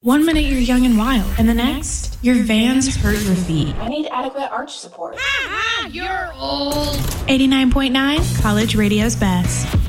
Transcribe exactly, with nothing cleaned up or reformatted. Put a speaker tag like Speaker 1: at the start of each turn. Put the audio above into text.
Speaker 1: One minute you're young and wild, and the next, your vans hurt your feet.
Speaker 2: I need adequate arch support.
Speaker 3: Ah, you're old.
Speaker 1: eighty-nine point nine, College Radio's best.